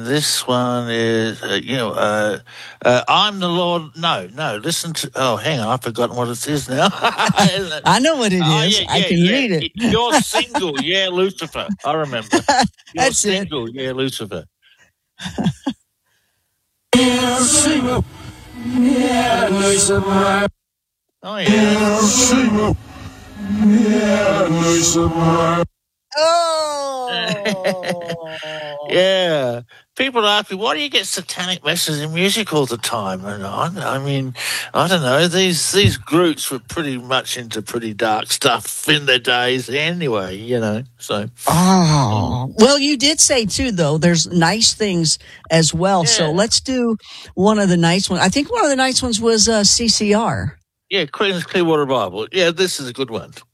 this one is, I'm the Lord. No, listen to, hang on, I've forgotten what it is now. I know what it is. I can read it. You're single, yeah, Lucifer. I remember. That's single, yeah, Lucifer. Yeah, single. Yeah, Lucifer. Oh, yeah. Single. Yeah, Lucifer. Oh. Yeah. People ask me, why do you get satanic messages in music all the time? And I mean, I don't know. These groups were pretty much into pretty dark stuff in their days anyway, so. Oh. Well, you did say, too, though, there's nice things as well. Yeah. So let's do one of the nice ones. I think one of the nice ones was CCR. Yeah, Creedence Clearwater Revival. Yeah, this is a good one.